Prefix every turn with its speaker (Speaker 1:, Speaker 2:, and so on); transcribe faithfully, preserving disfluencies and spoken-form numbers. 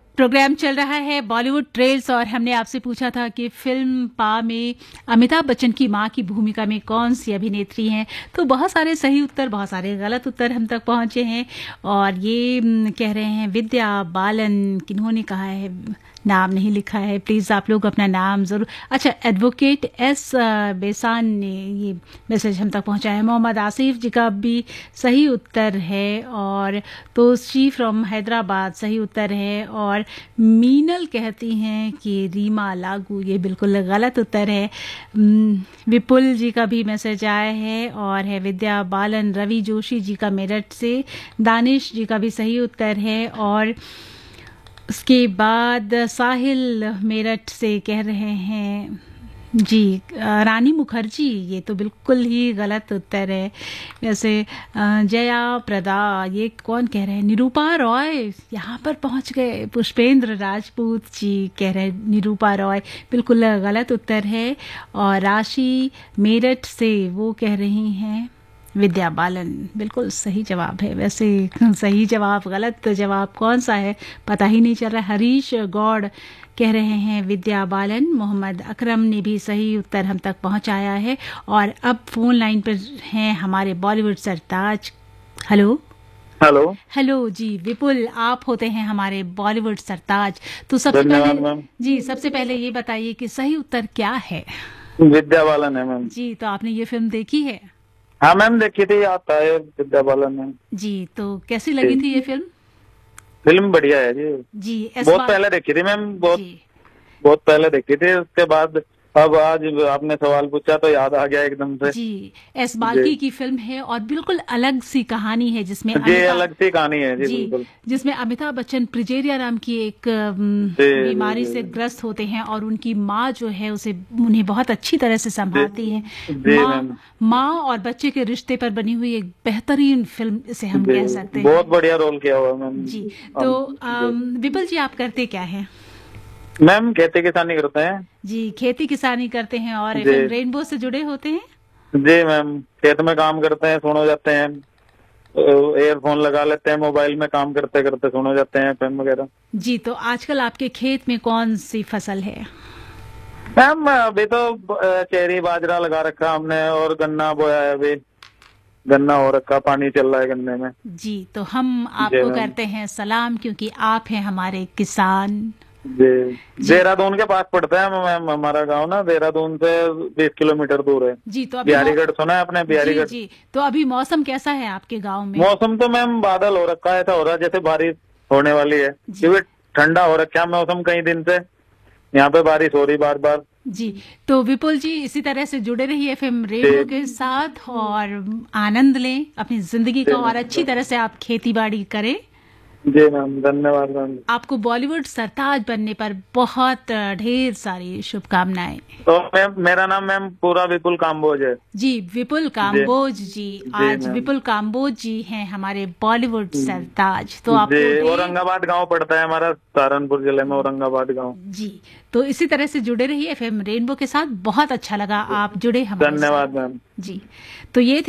Speaker 1: Programme चल रहा है बॉलीवुड ट्रेल्स और हमने आपसे पूछा था कि फिल्म पा में अमिताभ बच्चन की मां की भूमिका में कौन सी अभिनेत्री हैं। तो बहुत सारे सही उत्तर, बहुत सारे गलत उत्तर हम तक पहुंचे हैं और ये म, कह रहे हैं विद्या बालन। किन्होंने कहा है, नाम नहीं लिखा है, प्लीज़ आप लोग अपना नाम ज़रूर। अच्छा, एडवोकेट एस बेसान ने ये मैसेज हम तक पहुंचाया है। मोहम्मद आसिफ जी का भी सही उत्तर है और तोशी फ्रॉम हैदराबाद सही उत्तर है। और मीनल कहती हैं कि रीमा लागू, ये बिल्कुल गलत उत्तर है। विपुल जी का भी मैसेज आया है और है विद्या बालन। रवि जोशी जी का मेरठ से, दानिश जी का भी सही उत्तर है। और उसके बाद साहिल मेरठ से कह रहे हैं जी रानी मुखर्जी, ये तो बिल्कुल ही गलत उत्तर है। वैसे जया प्रदा, ये कौन कह रहे हैं, निरूपा रॉय यहाँ पर पहुँच गए। पुष्पेंद्र राजपूत जी कह रहे हैं निरूपा रॉय, बिल्कुल गलत उत्तर है। और राशि मेरठ से वो कह रही हैं विद्या बालन, बिल्कुल सही जवाब है। वैसे सही जवाब, गलत जवाब कौन सा है पता ही नहीं चल रहा। हरीश गौड़ कह रहे हैं विद्या बालन। मोहम्मद अकरम ने भी सही उत्तर हम तक पहुंचाया है। और अब फोन लाइन पर हैं हमारे बॉलीवुड सरताज। हेलो
Speaker 2: हेलो
Speaker 1: हेलो जी विपुल, आप होते हैं हमारे बॉलीवुड सरताज। तो सबसे पहले जी सबसे पहले ये बताइए कि सही उत्तर क्या है।
Speaker 2: विद्या बालन है मैम
Speaker 1: जी। तो आपने ये फिल्म देखी है?
Speaker 2: हाँ मैम, देखी थी, आता है विद्या बालन में जी।
Speaker 1: तो कैसी लगी थी ये फिल्म?
Speaker 2: फिल्म बढ़िया है जी
Speaker 1: जी।
Speaker 2: बहुत पहले देखी थी मैम, बहुत बहुत पहले देखी थी। उसके बाद अब आज आपने सवाल पूछा तो याद आ गया एकदम से जी।
Speaker 1: एस बाल्की की फिल्म है और बिल्कुल अलग सी कहानी है जिसमें
Speaker 2: जी अलग सी कहानी है जी, जी बिल्कुल।
Speaker 1: जिसमें अमिताभ बच्चन प्रिजेरिया नाम की एक बीमारी से ग्रस्त होते हैं और उनकी माँ जो है उसे उन्हें बहुत अच्छी तरह से संभालती है। माँ माँ और बच्चे के रिश्ते पर बनी हुई एक बेहतरीन फिल्म इसे हम कह सकते हैं।
Speaker 2: बहुत बढ़िया रोल किया हुआ मैम
Speaker 1: जी। तो विपुल जी, आप करते क्या है?
Speaker 2: मैम खेती किसानी करते हैं
Speaker 1: जी। खेती किसानी करते हैं और एफएम रेनबो से जुड़े होते हैं
Speaker 2: जी मैम। खेत में काम करते हैं, सुनो जाते हैं, एयरफोन लगा लेते हैं, मोबाइल में काम करते करते सुनो जाते हैं एफएम वगैरह
Speaker 1: जी। तो आजकल आपके खेत में कौन सी फसल है?
Speaker 2: मैम अभी तो चेरी बाजरा लगा रखा हमने और गन्ना बोया है, अभी गन्ना हो रखा, पानी चल रहा है गन्ने में जी।
Speaker 1: तो हम आपको करते हैं सलाम क्योंकि आप हैं हमारे किसान
Speaker 2: जी। देहरादून के पास पड़ता है मैम हमारा गांव ना, देहरादून से बीस किलोमीटर दूर है जी। तो बिहारीगढ़ सुना है आपने? बिहारीगढ़ जी, जी।
Speaker 1: तो अभी मौसम कैसा है आपके गांव में?
Speaker 2: मौसम तो मैम बादल हो रखा है, ऐसा हो रहा है जैसे बारिश होने वाली है क्योंकि ठंडा हो रखा है मौसम कई दिन से, यहाँ पे बारिश हो रही बार बार
Speaker 1: जी। तो विपुल जी इसी तरह से जुड़े रहिए एफएम रेडियो के साथ और आनंद लें अपनी जिंदगी का और अच्छी तरह से आप खेती बाड़ी करें
Speaker 2: जी मैम। धन्यवाद मैम।
Speaker 1: आपको बॉलीवुड सरताज बनने पर बहुत ढेर सारी शुभकामनाएं।
Speaker 2: तो मैम मेरा नाम मैम पूरा विपुल काम्बोज है जी।
Speaker 1: विपुल काम्बोज जी, जी आज विपुल काम्बोज जी हैं हमारे बॉलीवुड सरताज। तो आपको
Speaker 2: औरंगाबाद गांव पड़ता है हमारा, सहारनपुर जिले में औरंगाबाद गांव जी।
Speaker 1: तो इसी तरह से जुड़े रहिए एफएम रेनबो के साथ। बहुत अच्छा लगा आप जुड़े हमारे।
Speaker 2: धन्यवाद मैम
Speaker 1: जी। तो ये